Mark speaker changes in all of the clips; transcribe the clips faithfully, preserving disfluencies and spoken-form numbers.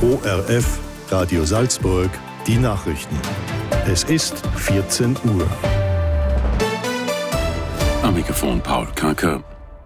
Speaker 1: O R F, Radio Salzburg, die Nachrichten. Es ist vierzehn Uhr.
Speaker 2: Am Mikrofon Paul Kacker.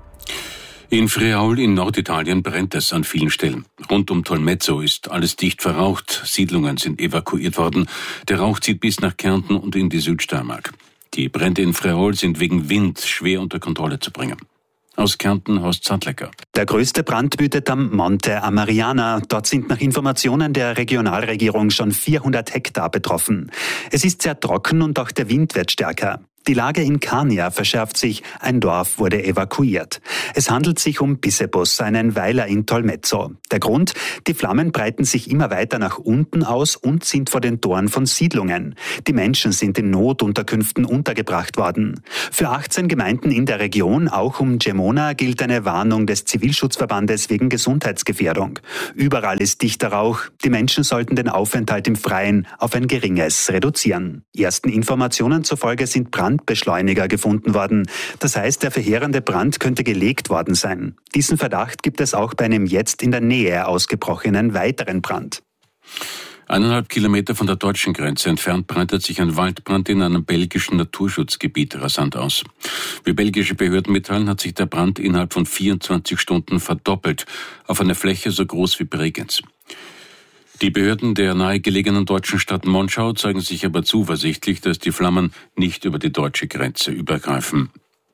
Speaker 2: In Friaul in Norditalien brennt es an vielen Stellen. Rund um Tolmezzo ist alles dicht verraucht, Siedlungen sind evakuiert worden. Der Rauch zieht bis nach Kärnten und in die Südsteiermark. Die Brände in Friaul sind wegen Wind schwer unter Kontrolle zu bringen. Aus Kärnten, Horst Zattlecker.
Speaker 3: Der größte Brand wütet am Monte Amariana. Dort sind nach Informationen der Regionalregierung schon vierhundert Hektar betroffen. Es ist sehr trocken und auch der Wind wird stärker. Die Lage in Kania verschärft sich, ein Dorf wurde evakuiert. Es handelt sich um Bissebus, einen Weiler in Tolmezzo. Der Grund? Die Flammen breiten sich immer weiter nach unten aus und sind vor den Toren von Siedlungen. Die Menschen sind in Notunterkünften untergebracht worden. Für achtzehn Gemeinden in der Region, auch um Gemona, gilt eine Warnung des Zivilschutzverbandes wegen Gesundheitsgefährdung. Überall ist dichter Rauch. Die Menschen sollten den Aufenthalt im Freien auf ein geringes reduzieren. Ersten Informationen zufolge sind Brandbeschleuniger gefunden worden. Das heißt, der verheerende Brand könnte gelegt worden sein. Diesen Verdacht gibt es auch bei einem jetzt in der Nähe ausgebrochenen weiteren Brand.
Speaker 2: Eineinhalb Kilometer von der deutschen Grenze entfernt breitet sich ein Waldbrand in einem belgischen Naturschutzgebiet rasant aus. Wie belgische Behörden mitteilen, hat sich der Brand innerhalb von vierundzwanzig Stunden verdoppelt, auf einer Fläche so groß wie Bregenz. Die Behörden der nahegelegenen deutschen Stadt Monschau zeigen sich aber zuversichtlich, dass die Flammen nicht über die deutsche Grenze übergreifen.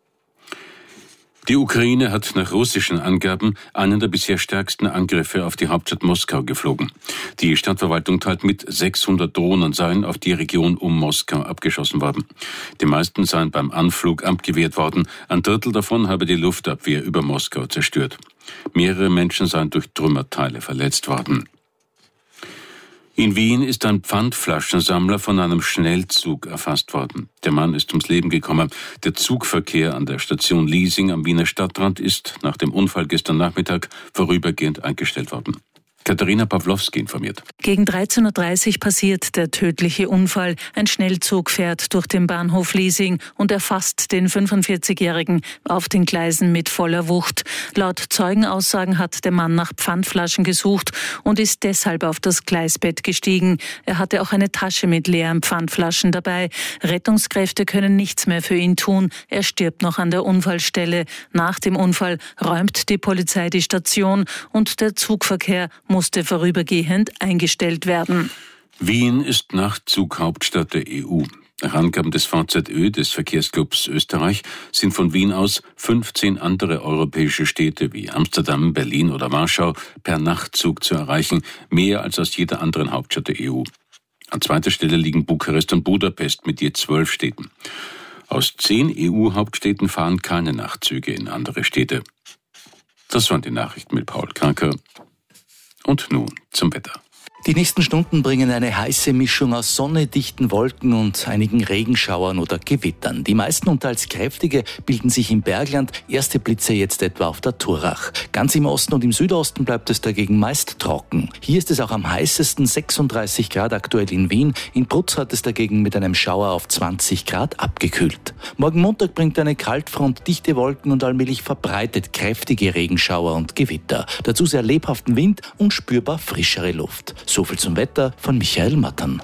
Speaker 2: Die Ukraine hat nach russischen Angaben einen der bisher stärksten Angriffe auf die Hauptstadt Moskau geflogen. Die Stadtverwaltung teilt mit, sechshundert Drohnen seien auf die Region um Moskau abgeschossen worden. Die meisten seien beim Anflug abgewehrt worden. Ein Drittel davon habe die Luftabwehr über Moskau zerstört. Mehrere Menschen seien durch Trümmerteile verletzt worden. In Wien ist ein Pfandflaschensammler von einem Schnellzug erfasst worden. Der Mann ist ums Leben gekommen. Der Zugverkehr an der Station Liesing am Wiener Stadtrand ist nach dem Unfall gestern Nachmittag vorübergehend eingestellt worden. Katharina Pawlowski informiert.
Speaker 4: Gegen dreizehn Uhr dreißig passiert der tödliche Unfall. Ein Schnellzug fährt durch den Bahnhof Liesing und erfasst den fünfundvierzigjährigen auf den Gleisen mit voller Wucht. Laut Zeugenaussagen hat der Mann nach Pfandflaschen gesucht und ist deshalb auf das Gleisbett gestiegen. Er hatte auch eine Tasche mit leeren Pfandflaschen dabei. Rettungskräfte können nichts mehr für ihn tun. Er stirbt noch an der Unfallstelle. Nach dem Unfall räumt die Polizei die Station und der Zugverkehr musste vorübergehend eingestellt werden.
Speaker 2: Wien ist Nachtzughauptstadt der E U. Nach Angaben des V Z Ö, des Verkehrsclubs Österreich, sind von Wien aus fünfzehn andere europäische Städte wie Amsterdam, Berlin oder Warschau per Nachtzug zu erreichen, mehr als aus jeder anderen Hauptstadt der E U. An zweiter Stelle liegen Bukarest und Budapest mit je zwölf Städten. Aus zehn E U-Hauptstädten fahren keine Nachtzüge in andere Städte. Das waren die Nachrichten mit Paul Kacker. Und nun zum Wetter.
Speaker 5: Die nächsten Stunden bringen eine heiße Mischung aus Sonne, dichten Wolken und einigen Regenschauern oder Gewittern. Die meisten und teils kräftige bilden sich im Bergland, erste Blitze jetzt etwa auf der Turach. Ganz im Osten und im Südosten bleibt es dagegen meist trocken. Hier ist es auch am heißesten, sechsunddreißig Grad aktuell in Wien. In Brutz hat es dagegen mit einem Schauer auf zwanzig Grad abgekühlt. Morgen Montag bringt eine Kaltfront dichte Wolken und allmählich verbreitet kräftige Regenschauer und Gewitter. Dazu sehr lebhaften Wind und spürbar frischere Luft. So viel zum Wetter von Michael Mattern.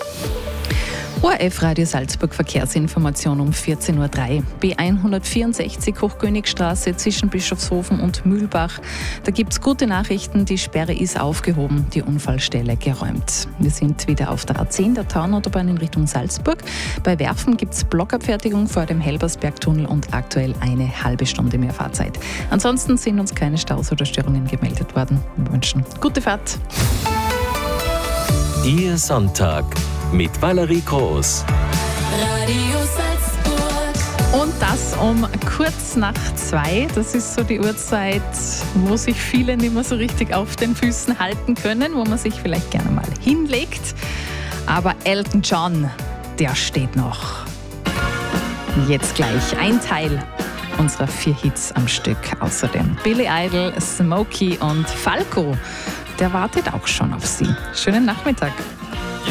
Speaker 6: O R F Radio Salzburg Verkehrsinformation um vierzehn Uhr drei. B hundertvierundsechzig Hochkönigstraße zwischen Bischofshofen und Mühlbach. Da gibt es gute Nachrichten, die Sperre ist aufgehoben, die Unfallstelle geräumt. Wir sind wieder auf der A zehn, der Taunautobahn in Richtung Salzburg. Bei Werfen gibt es Blockabfertigung vor dem Helbersbergtunnel und aktuell eine halbe Stunde mehr Fahrzeit. Ansonsten sind uns keine Staus oder Störungen gemeldet worden. Wir wünschen gute Fahrt.
Speaker 7: Ihr Sonntag mit Valerie Groß.
Speaker 6: Radio Salzburg. Und das um kurz nach zwei. Das ist so die Uhrzeit, wo sich viele nicht mehr so richtig auf den Füßen halten können, wo man sich vielleicht gerne mal hinlegt. Aber Elton John, der steht noch. Jetzt gleich ein Teil unserer vier Hits am Stück. Außerdem Billy Idol, Smokey und Falco. Der wartet auch schon auf Sie. Schönen Nachmittag.